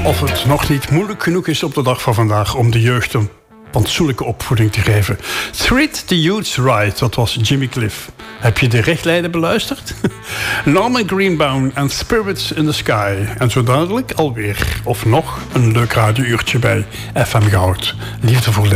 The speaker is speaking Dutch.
Of het nog niet moeilijk genoeg is op de dag van vandaag om de jeugd een fatsoenlijke opvoeding te geven. Treat the Youths Right, dat was Jimmy Cliff. Heb je de richtlijnen beluisterd? Norman Greenbaum en Spirits in the Sky. En zo dadelijk alweer, of nog, een leuk radiouurtje bij FM Goud. Liefde voor